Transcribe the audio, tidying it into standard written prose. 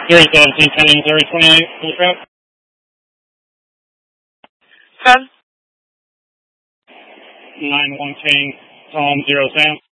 Gary 17, pending 3028 for the trap. Sam? 9-1 King, Tom 0 Sam.